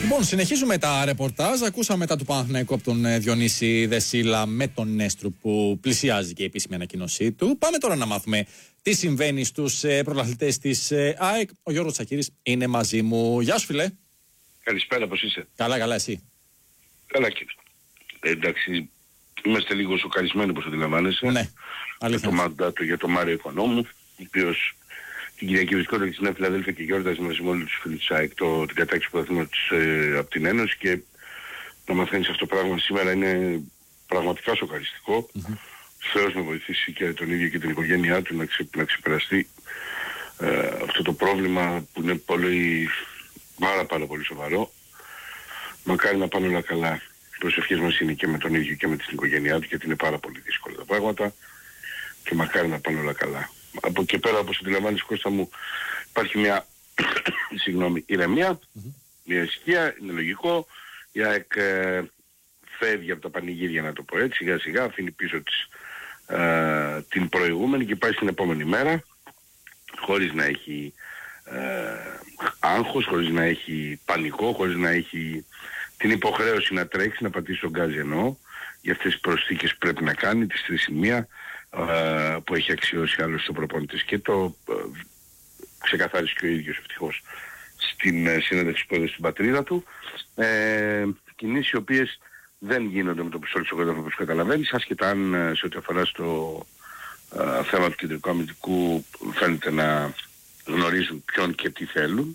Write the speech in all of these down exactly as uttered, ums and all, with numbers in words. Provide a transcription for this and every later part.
Λοιπόν, συνεχίζουμε τα ρεπορτάζ. Ακούσαμε τα του Παναθηναϊκού από τον Διονύση Δεσίλα με τον Νέστρου που πλησιάζει και η επίσημη ανακοίνωσή του. Πάμε τώρα να μάθουμε τι συμβαίνει στους πρωταθλητές της ΑΕΚ. Ο Γιώργος Τσακίρης είναι μαζί μου. Γεια σου, φιλέ. Καλησπέρα, πώς είσαι? Καλά, καλά, εσύ? Καλά, κύριε. Ε, εντάξει, είμαστε λίγο σοκαρισμένοι, όπως αντιλαμβάνεσαι. Ναι, αλήθεια. Το μαντάτο για τον Μάριο Οικονόμου, ο οποίος την Κυριακή βρισκόταν στη Νέα Φιλαδέλφια και γιόρταζε μαζί με όλους τους φίλους της ΑΕΚ το, την κατάκτηση πρωταθλήματος ε, από την Ένωση, και να μαθαίνεις αυτό το πράγμα σήμερα είναι πραγματικά σοκαριστικό. Mm-hmm. Θεός να βοηθήσει και τον ίδιο και την οικογένειά του να, ξε, να ξεπεραστεί ε, αυτό το πρόβλημα που είναι πολύ, πάρα πάρα πολύ σοβαρό. Μακάρι να πάνε όλα καλά. Οι προσευχές μας είναι και με τον ίδιο και με την οικογένειά του, γιατί είναι πάρα πολύ δύσκολα τα πράγματα, και μακάρι να πάνε όλα καλά. Από εκεί πέρα, όπως αντιλαμβάνεις, Κώστα μου, υπάρχει μια συγγνώμη, ηρεμία, mm-hmm. μια ησυχία, είναι λογικό. Η ΑΕΚ ε, φεύγει από τα πανηγύρια, να το πω έτσι, σιγά σιγά αφήνει πίσω της ε, την προηγούμενη και πάει στην επόμενη μέρα, χωρίς να έχει ε, άγχος, χωρίς να έχει πανικό, χωρίς να έχει την υποχρέωση να τρέξει, να πατήσει τον γκάζι, εννοώ, για αυτές τις προσθήκες που πρέπει να κάνει, τις τρεις σημεία uh, που έχει αξιώσει άλλος ο προπονητής, και το uh, ξεκαθάρισε και ο ίδιος ευτυχώς στην uh, συνέντευξη που έδωσε στην πατρίδα του. Ε, κινήσεις οι οποίες δεν γίνονται με το πιστόλι στον κόσμο, όπως καταλαβαίνεις, άσχετα αν uh, σε ό,τι αφορά στο uh, θέμα του κεντρικού αμυντικού φαίνεται να γνωρίζουν ποιον και τι θέλουν.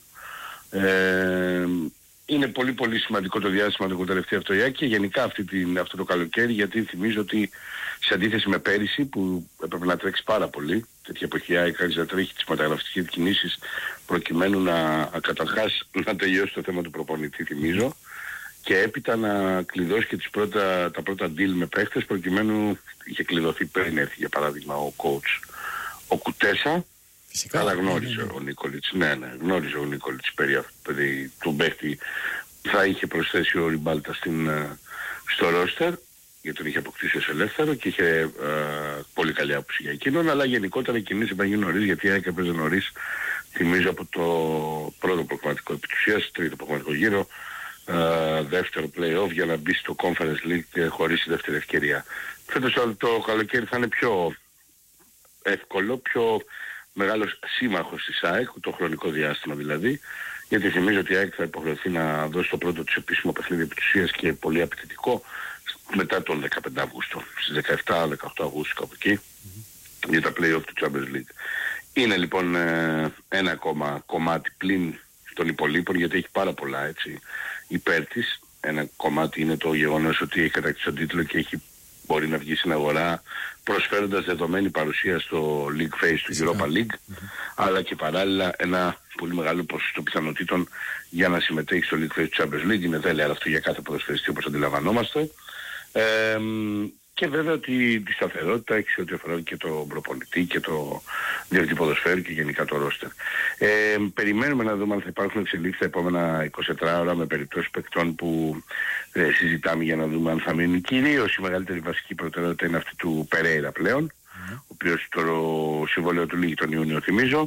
Ε, Είναι πολύ πολύ σημαντικό το διάστημα του τελευταίου αυτό και γενικά αυτή την, αυτό το καλοκαίρι, γιατί θυμίζω ότι σε αντίθεση με πέρυσι που έπρεπε να τρέξει πάρα πολύ, τέτοια εποχή άρχισε να τρέχει τις μεταγραφικές κινήσεις προκειμένου να καταρχάς να τελειώσει το θέμα του προπονητή, θυμίζω, και έπειτα να κλειδώσει και τις πρώτα, τα πρώτα deal με παίχτες, προκειμένου είχε κλειδωθεί πριν έρθει για παράδειγμα ο coach ο Κουτέσα. Φυσικά, αλλά γνώριζε ναι, ναι. ο Νίκολιτς, ναι, ναι, γνώριζε ο Νίκολιτς περί, περί του παίχτη θα είχε προσθέσει ο Ριμπάλτα στην, στο ρόστερ, γιατί τον είχε αποκτήσει ως ελεύθερο και είχε ε, πολύ καλή άποψη για εκείνον, αλλά γενικότερα οι κινήσεις είπαν γίνουν νωρίς, γιατί έπαιζε νωρίς, θυμίζω, από το πρώτο προγραμματικό επί της ουσίας, τρίτο προγραμματικό γύρο, ε, δεύτερο play-off για να μπει στο Conference League χωρίς η δεύτερη ευκαιρία. Φέτος το καλοκαίρι θα είναι πιο εύκολο, πιο μεγάλος σύμμαχος της ΑΕΚ, το χρονικό διάστημα δηλαδή, γιατί θυμίζω ότι η ΑΕΚ θα υποχρεωθεί να δώσει το πρώτο της επίσημο παιχνίδι επί της ουσίας και πολύ απαιτητικό μετά τον δεκαπέντε Αυγούστου, στις δεκαεπτά δεκαοκτώ Αυγούστου κάπου εκεί, mm-hmm. για τα play-off του Champions League. Είναι λοιπόν ε, ένα ακόμα κομμάτι πλην των υπολείπων, γιατί έχει πάρα πολλά έτσι υπέρ της. Ένα κομμάτι είναι το γεγονός ότι έχει κατακτήσει τον τίτλο και έχει μπορεί να βγει στην αγορά προσφέροντας δεδομένη παρουσία στο League Phase του Europa League, mm-hmm. αλλά και παράλληλα ένα πολύ μεγάλο ποσοστό πιθανότητων για να συμμετέχει στο League Phase του Champions League. Είναι δέλεα αυτό για κάθε ποδοσφαιριστή, όπως αντιλαμβανόμαστε. Ε, και βέβαια ότι τη σταθερότητα έχει σε ό,τι αφορά και το προπονητή και το διευθυντή ποδοσφαίρου και γενικά το ρόστερ. Ε, περιμένουμε να δούμε αν θα υπάρχουν εξελίξεις τα επόμενα εικοσιτετρά ώρα με περιπτώσεις παικτών που ε, συζητάμε, για να δούμε αν θα μείνουν. Κυρίως η μεγαλύτερη βασική προτεραιότητα είναι αυτή του Περέιρα πλέον, mm. ο οποίος το συμβόλαιο του λύγει τον Ιούνιο, θυμίζω.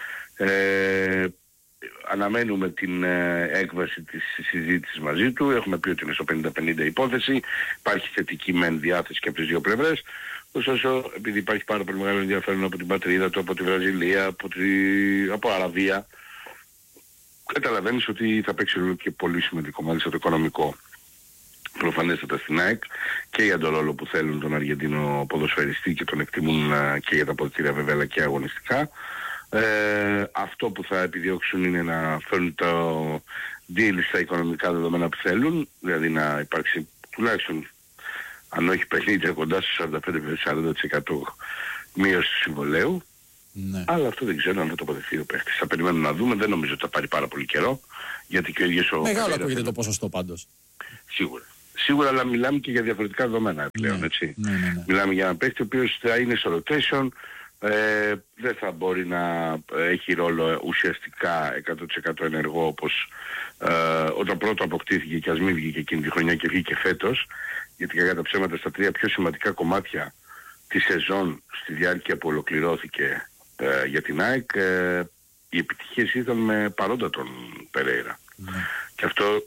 Ε, αναμένουμε την ε, έκβαση της συζήτησης μαζί του. Έχουμε πει ότι είναι στο πενήντα πενήντα υπόθεση. Υπάρχει θετική μεν διάθεση και από τις δύο πλευρές. Ωστόσο, επειδή υπάρχει πάρα πολύ μεγάλο ενδιαφέρον από την πατρίδα του, από τη Βραζιλία, από, τη... από Αραβία, καταλαβαίνεις ότι θα παίξει ρόλο και πολύ σημαντικό, μάλιστα το οικονομικό. Προφανέστατα στην ΑΕΚ και για τον ρόλο που θέλουν τον Αργεντίνο ποδοσφαιριστή και τον εκτιμούν και για τα ποδητήρια βέβαια, αλλά και αγωνιστικά. Ε, αυτό που θα επιδιώξουν είναι να φέρουν το deal στα οικονομικά δεδομένα που θέλουν, δηλαδή να υπάρξει τουλάχιστον, αν όχι πενήντα, κοντά στο σαράντα πέντε με σαράντα τοις εκατό μείωση του συμβολαίου. Ναι. Αλλά αυτό δεν ξέρω αν θα το αποδεχθεί ο παίχτης. Θα περιμένουμε να δούμε, δεν νομίζω ότι θα πάρει πάρα πολύ καιρό, γιατί και ο ίδιος ο... Μεγάλο ακούγεται το ποσοστό πάντως. Σίγουρα. Σίγουρα, αλλά μιλάμε και για διαφορετικά δεδομένα πλέον, ναι, έτσι. Ναι, ναι, ναι. Μιλάμε για έναν παίχτη ο οποίος θα είναι στο rotation, ε, δεν θα μπορεί να έχει ρόλο ουσιαστικά εκατό τοις εκατό ενεργό, όπως ε, όταν πρώτο αποκτήθηκε και ας μην βγήκε εκείνη τη χρονιά και βγήκε φέτος, γιατί κατά ψέματα στα τρία πιο σημαντικά κομμάτια τη σεζόν στη διάρκεια που ολοκληρώθηκε ε, για την ΑΕΚ, ε, οι επιτυχίες ήταν με παρόντα τον Περέιρα. Mm. Και αυτό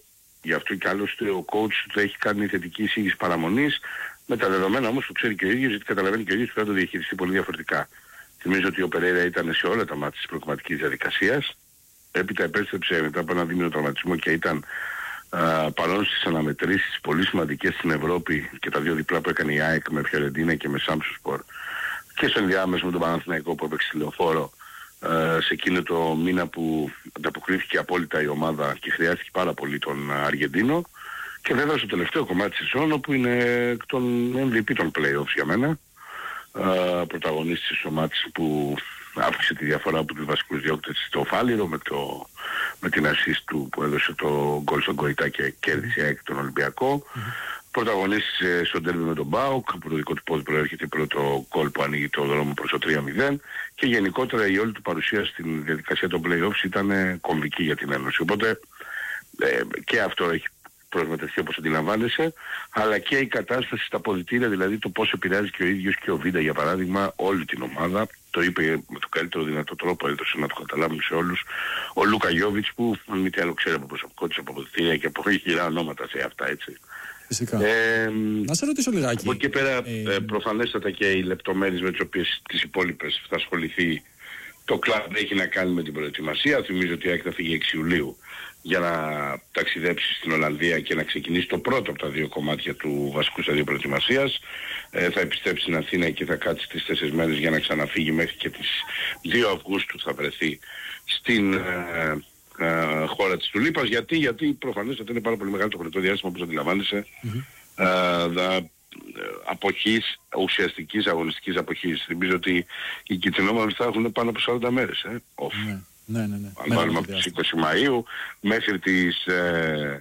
Γι' αυτό και άλλωστε ο coach του έχει κάνει θετική εισήγηση παραμονής, με τα δεδομένα όμως που ξέρει και ο ίδιος, γιατί καταλαβαίνει και ο ίδιος που θα το διαχειριστεί πολύ διαφορετικά. Θυμίζω ότι ο Περέιρα ήταν σε όλα τα μάτια της προκριματικής διαδικασίας. Έπειτα επέστρεψε μετά από ένα δίμηνο τραυματισμό και ήταν α, παρόν στις αναμετρήσεις πολύ σημαντικές στην Ευρώπη και τα δύο διπλά που έκανε η ΑΕΚ με Φιωρεντίνα και με Σάμψοσπορ και στο ενδιάμεσο με τον Παναθηναϊκό που έπαιξε τηλεοφόρο α, σε εκείνο το μήνα που ανταποκρίθηκε απόλυτα η ομάδα και χρειάστηκε πάρα πολύ τον Αργεντίνο. Και βέβαια στο τελευταίο κομμάτι της σεζόν όπου είναι εκ των εμ βι πι των play-offs για μένα, α, πρωταγωνίστης της ομάδας που αύξησε τη διαφορά από τους βασικούς διώκτες στο Φάληρο με, το, με την assist του που έδωσε το γκολ στον Κοϊτά και κέρδισε εκ τον Ολυμπιακό. Mm-hmm. Πρωταγωνίστησε στον τέρμι με τον Μπάουκ, από το δικό του πόδι προέρχεται πρώτο γκολ που ανοίγει το δρόμο προς το τρία μηδέν και γενικότερα η όλη του παρουσία στην διαδικασία των play-offs ήταν κομβική για την Ένωση. Οπότε ε, και αυτό έχει προσμετρηθεί όπως αντιλαμβάνεσαι, αλλά και η κατάσταση στα ποδητήρια, δηλαδή το πώς επηρεάζει και ο ίδιος και ο Βίντα για παράδειγμα όλη την ομάδα. Το είπε με τον καλύτερο δυνατό τρόπο, έδωσε να το καταλάβουν σε όλους. Ο Λούκα Γιόβιτς που αν μη τι άλλο ξέρει από προσωπικότητα, από ποδητήρια και από χειρά ονόματα σε αυτά, έτσι. Φυσικά. Ε, να σε ρωτήσω λιγάκι. Από εκεί πέρα ε... ε, προφανέστατα και οι λεπτομέρειες με τις οποίες τις υπόλοιπες θα ασχοληθεί το κλαμπ έχει να κάνει με την προετοιμασία. Θυμίζω ότι η ΑΕΚ θα φύγει έξι Ιουλίου για να ταξιδέψει στην Ολλανδία και να ξεκινήσει το πρώτο από τα δύο κομμάτια του βασικού σταδίου προετοιμασίας. Ε, θα επιστρέψει στην Αθήνα και θα κάτσει τις τέσσερις μέρες για να ξαναφύγει μέχρι και τις δύο Αυγούστου θα βρεθεί στην ε, ε, χώρα της Τουλίπας. Γιατί, γιατί προφανώς είναι πάρα πολύ μεγάλο το χρονικό διάστημα όπως αντιλαμβάνεσαι mm-hmm. ε, δα, αποχής, ουσιαστικής αγωνιστικής αποχής. Θυμίζω ότι οι κιτρινόμαυροι θα έχουν πάνω από σαράντα μέρες ε, off. Ναι, ναι, ναι, ναι. Αν βάλουμε από τις είκοσι Μαΐου μέχρι τις ε,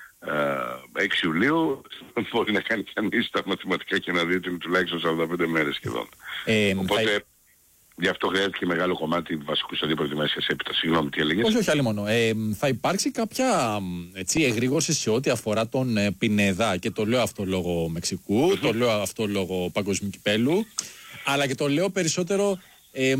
ε, έξι Ιουλίου μπορεί να κάνει κανείς τα μαθηματικά και να δει ότι είναι τουλάχιστον σαράντα πέντε μέρες σχεδόν. Ε, Οπότε θα... γι' αυτό χρειάζεται μεγάλο κομμάτι βασικού σταδίου προετοιμασίας έπειτα. Συγγνώμη, τι έλεγες? Όχι, όχι, άλλη μόνο. Ε, θα υπάρξει κάποια έτσι, εγρήγορση σε ό,τι αφορά τον ε, Πινέδα και το λέω αυτό λόγω Μεξικού, mm-hmm. το λέω αυτό λόγω Παγκοσμίου Κυπέλλου, αλλά και το λέω περισσότερο ε,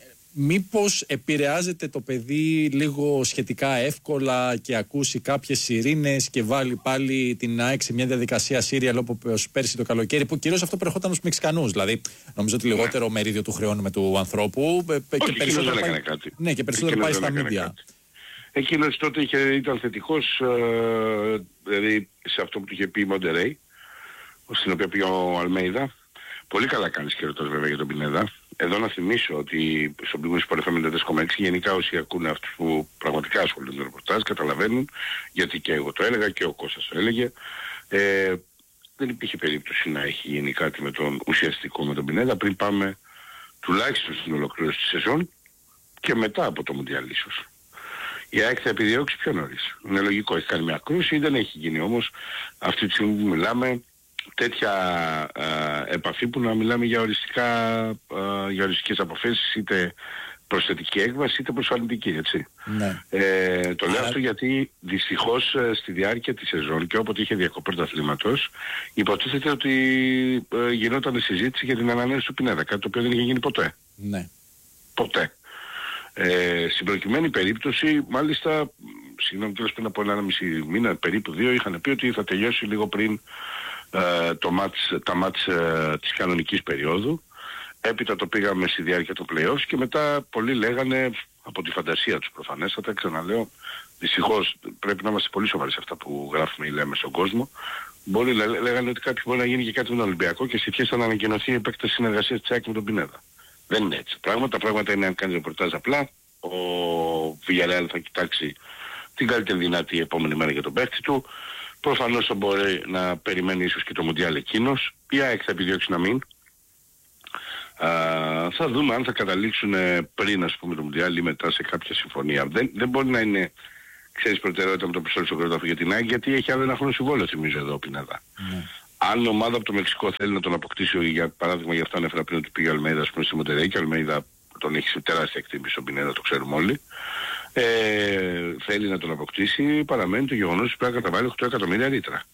μήπως επηρεάζεται το παιδί λίγο σχετικά εύκολα και ακούσει κάποιες σιρήνες και βάλει πάλι την ΑΕΚ σε μια διαδικασία σύριαλ όπως πέρσι το καλοκαίρι, που κυρίως αυτό προερχόταν στους Μεξικανούς. Δηλαδή, νομίζω ότι λιγότερο ναι. μερίδιο του χρεώνουμε του ανθρώπου. Όχι, και περισσότερο δεν πάει, κάτι. Ναι, και περισσότερο πάει στα μίντια. Εκείνος τότε είχε, ήταν θετικός, ε, δηλαδή σε αυτό που του είχε πει η Μοντερέι, στην οποία πήγε ο Αλμέιδα. Πολύ καλά κάνεις και ρωτάς βέβαια για τον Πινέδα. Εδώ να θυμίσω ότι στον πληγούν σπορ εφ εμ ενενήντα τέσσερα κόμμα έξι γενικά όσοι ακούνε αυτούς που πραγματικά ασχολούνται με το ρεπορτάζ καταλαβαίνουν, γιατί και εγώ το έλεγα και ο Κώστας το έλεγε. Ε, δεν υπήρχε περίπτωση να έχει γίνει κάτι με τον ουσιαστικό με τον Πινέδα πριν πάμε τουλάχιστον στην ολοκλήρωση της σεζόν και μετά από το Μουντιάλ ίσως. Η ΑΕΚ θα επιδιώξει πιο νωρίς. Είναι λογικό, έχει κάνει μια κρούση, δεν έχει γίνει όμως αυτή τη στιγμή που μιλάμε τέτοια α, επαφή που να μιλάμε για, οριστικά, α, για οριστικές αποφάσεις, είτε προσθετική έκβαση είτε προσφαλητική, έτσι. Ναι. Ε, το λέω Άρα... αυτό γιατί δυστυχώς στη διάρκεια της σεζόν και όποτε είχε διακοπή του αθλήματος υποτίθεται ότι ε, γινόταν συζήτηση για την ανανέωση του Πινέδα, κάτι το οποίο δεν είχε γίνει ποτέ. Ναι. Ποτέ. Ε, στην προκειμένη περίπτωση, μάλιστα, συγγνώμη τέλος πριν από ένα μισή μήνα, περίπου δύο, είχαν πει ότι θα τελειώσει λίγο πριν ε, το μάτς, τα μάτς ε, της κανονικής περίοδου. Έπειτα το πήγαμε στη διάρκεια των play-offs και μετά πολλοί λέγανε, από τη φαντασία τους προφανέστατα, ξαναλέω, δυστυχώς πρέπει να είμαστε πολύ σοβαροί σε αυτά που γράφουμε ή λέμε στον κόσμο. Μπορεί, λέ, λέγανε ότι κάποιοι μπορεί να γίνει και κάτι με τον Ολυμπιακό και στη θέση να ανακοινωθεί η επέκταση συνεργασίας της ΑΕΚ με τον Πινέδα. Δεν είναι έτσι. Πράγματα, τα πράγματα είναι αν κάνει ρεπορτάζ απλά. Ο Villarreal θα κοιτάξει την καλύτερη δυνατή επόμενη μέρα για τον παίκτη του. Προφανώς θα μπορεί να περιμένει ίσως και το Μουντιάλ εκείνος. Η ΑΕΚ θα επιδιώξει να μην. Α, θα δούμε αν θα καταλήξουν πριν ας πούμε το Μουντιάλ ή μετά σε κάποια συμφωνία. Δεν, δεν μπορεί να είναι, ξέρεις, προτεραιότητα με το πιστόλι στο κρόταφο για την ΑΕΚ, γιατί έχει άλλο ένα χρόνο συμβόλαιο, θυμίζω εδώ ο Πινέδα. Mm. Αν ομάδα από το Μεξικό θέλει να τον αποκτήσει, για παράδειγμα, γι' αυτό ανέφερα πριν ότι πήγε ο Αλμέιδα, ας πούμε, στη Μοντερέι και ο Αλμέιδα τον έχει σε τεράστια εκτίμηση στον Πινέδα, το ξέρουμε όλοι. Ε, θέλει να τον αποκτήσει, παραμένει το γεγονός ότι πρέπει να καταβάλει οκτώ εκατομμύρια λίτρα.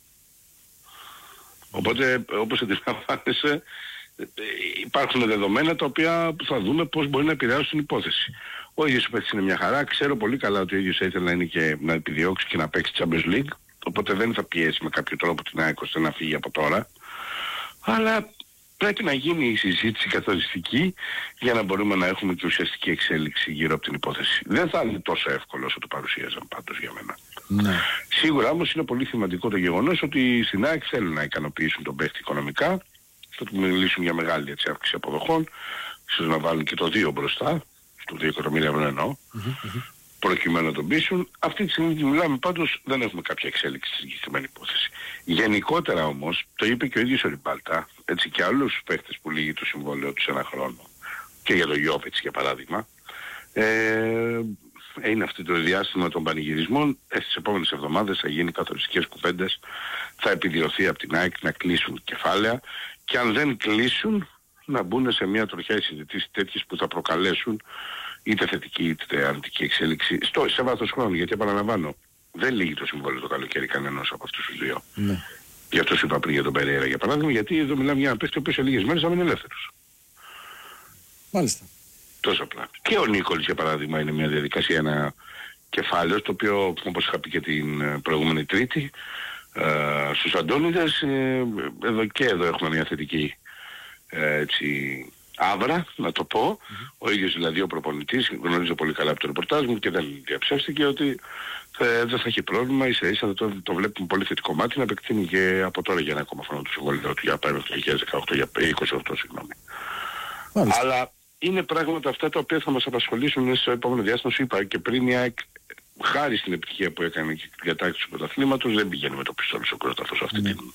Οπότε, όπως αντιλαμβάνεσαι, υπάρχουν δεδομένα τα οποία θα δούμε πώς μπορεί να επηρεάσουν την υπόθεση. Ο ίδιος ο παίκτης είναι μια χαρά. Ξέρω πολύ καλά ότι ο ίδιος ήθελε να, είναι και, να επιδιώξει και να παίξει Champions League. οπότε δεν θα πιέσει με κάποιο τρόπο την ΑΕΚ ώστε να φύγει από τώρα. Αλλά πρέπει να γίνει η συζήτηση καθοριστική για να μπορούμε να έχουμε και ουσιαστική εξέλιξη γύρω από την υπόθεση. Δεν θα είναι τόσο εύκολο όσο το παρουσίαζαν πάντως για μένα. Ναι. Σίγουρα όμως είναι πολύ σημαντικό το γεγονός ότι στην ΑΕΚ θέλουν να ικανοποιήσουν τον παίχτη οικονομικά, θα του μιλήσουν για μεγάλη έτσι, αύξηση αποδοχών, ίσως να βάλουν και το δύο μπροστά, στο δύο εκατομμύρια ευρώ εννοώ, mm-hmm. προκειμένου να τον πείσουν. Αυτή τη στιγμή που μιλάμε πάντως δεν έχουμε κάποια εξέλιξη στη συγκεκριμένη υπόθεση. Γενικότερα όμως, το είπε και ο ίδιος ο Ριμπάλτα, έτσι και άλλους παίχτες που λύγει το συμβόλαιο τους ένα χρόνο, και για τον Γιόβιτς για παράδειγμα, ε, είναι αυτό το διάστημα των πανηγυρισμών. Ε, στις επόμενες εβδομάδες θα γίνει καθοριστικές κουβέντες, θα επιδιωθεί από την ΑΕΚ να κλείσουν κεφάλαια και αν δεν κλείσουν να μπουν σε μια τροχιά οι συζητήσεις τέτοιες που θα προκαλέσουν είτε θετική είτε αρνητική εξέλιξη στο, σε βάθος χρόνου. Γιατί επαναλαμβάνω, δεν λύγει το συμβόλαιο το καλοκαίρι κανένας από αυτούς τους δύο. Ναι. Γι' αυτό σου είπα πριν για τον Περέιρα για παράδειγμα, γιατί εδώ μιλάμε για ένα παίκτη ο οποίος σε λίγες μέρες θα μείνει ελεύθερος. Μάλιστα. Τόσο απλά. Και ο Νίκολης για παράδειγμα είναι μια διαδικασία, ένα κεφάλαιο το οποίο όπως είχα πει και την προηγούμενη Τρίτη ε, στους Αντώνιδες ε, εδώ και εδώ έχουμε μια θετική ε, έτσι άβρα να το πω. Mm-hmm. Ο ίδιος δηλαδή ο προπονητής γνωρίζω πολύ καλά από το ρεπορτάζ μου και δεν διαψεύστηκε ότι ε, δεν θα έχει πρόβλημα, ίσα ίσα το, το βλέπουμε πολύ θετικό μάτι να επεκτείνει και από τώρα για ένα ακόμα χρόνο του συμβολίου του για πέρα το δύο χιλιάδες δεκαοκτώ, για είκοσι οκτώ συγγνώμη. Μάλιστα. Αλλά είναι πράγματα αυτά τα οποία θα μας απασχολήσουν στο επόμενο διάστημα. Σου είπα και πριν η ΑΕΚ, χάρη στην επιτυχία που έκανε και την κατάκτηση του πρωταθλήματος, δεν πηγαίνει με το πιστόλι στο κρόταφο σε αυτή mm. την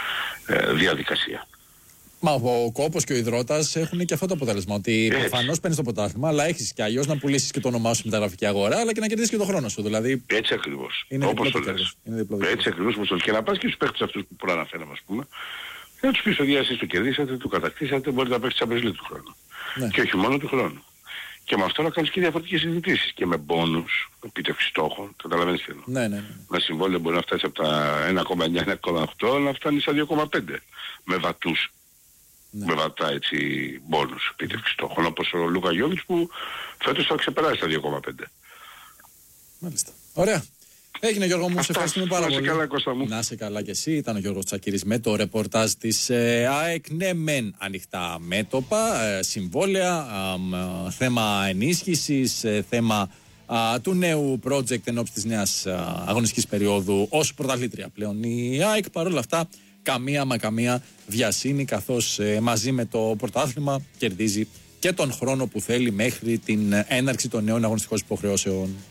ε, διαδικασία. Μα ο Κόπος και ο Ιδρώτας έχουν και αυτό το αποτέλεσμα. Ότι προφανώς παίρνεις το πρωτάθλημα, αλλά έχεις και αλλιώς να πουλήσεις και το όνομά σου στη μεταγραφική αγορά, αλλά και να κερδίσεις και τον χρόνο σου. Δηλαδή, έτσι ακριβώς. Όπως το λες. Έτσι ακριβώς όπως το λες. Και να πας και στους παίκτες αυτούς που προαναφέραμε, ας πούμε, και να τους πεις ότι εσείς το κερδίσατε, το κατακτήσατε, μπορείτε να παίξετε Champions League του χρόνου. Ναι. Και όχι μόνο του χρόνου. Και με αυτό να κάνεις και διαφορετικές συζητήσεις. Και με μπόνους, επίτευξη στόχων. Καταλαβαίνεις τι εννοώ. Ναι, ναι, ναι. Ένα συμβόλαιο μπορεί να φτάσει από τα ένα κόμμα εννιά με ένα κόμμα οκτώ να φτάνει στα δύο κόμμα πέντε. Με βατούς. Ναι. Με βατά έτσι μπόνους, επίτευξη στόχων. Όπως ο Λούκα Γιόβιτς που φέτος θα ξεπεράσει τα δύο κόμμα πέντε. Μάλιστα. Ωραία. Έγινε Γιώργο μου, σε ευχαριστούμε πάρα πολύ. Να σε καλά Κώστα μου. Να είσαι καλά και εσύ. Ήταν ο Γιώργος Τσακύρης με το ρεπορτάζ της ε, ΑΕΚ. Ναι μεν ανοιχτά μέτωπα, ε, συμβόλαια, ε, θέμα ενίσχυσης, ε, θέμα ε, του νέου project ενόψει της νέας ε, αγωνιστικής περίοδου ως πρωταθλήτρια πλέον η ΑΕΚ. Παρ' όλα αυτά καμία μα καμία βιασύνη, καθώς ε, μαζί με το πρωτάθλημα κερδίζει και τον χρόνο που θέλει μέχρι την έναρξη των νέων αγωνιστικών υποχρεώσεων.